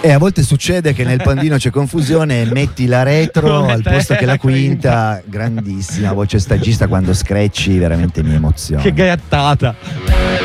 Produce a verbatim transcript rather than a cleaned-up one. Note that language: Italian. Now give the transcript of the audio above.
E a volte succede che nel pandino c'è confusione e metti la retro al posto che la quinta. Grandissima voce stagista, quando screcci veramente mi emoziona. Che gaiattata.